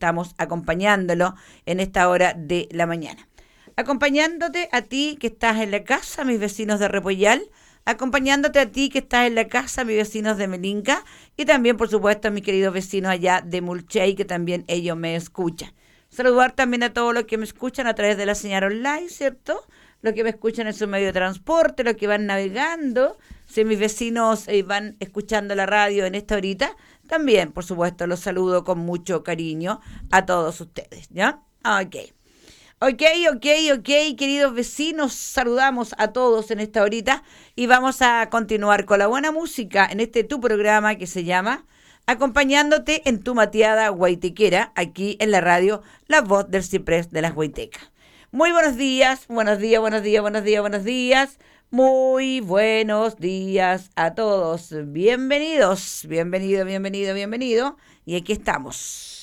estamos acompañándolo en esta hora de la mañana. Acompañándote a ti que estás en la casa, mis vecinos de Repollal, acompañándote a ti que estás en la casa, mis vecinos de Melinca, y también, por supuesto, a mis queridos vecinos allá de Mulchey, que también ellos me escuchan. Saludar también a todos los que me escuchan a través de la señal online, ¿cierto? Los que me escuchan en su medio de transporte, los que van navegando, si mis vecinos van escuchando la radio en esta horita, también, por supuesto, los saludo con mucho cariño a todos ustedes, ¿ya? Ok, queridos vecinos, saludamos a todos en esta horita y vamos a continuar con la buena música en este tu programa que se llama Acompañándote en tu mateada guaitequera, aquí en la radio La Voz del Ciprés de las Guaitecas. Muy buenos días, buenos días a todos. Bienvenido. Y aquí estamos.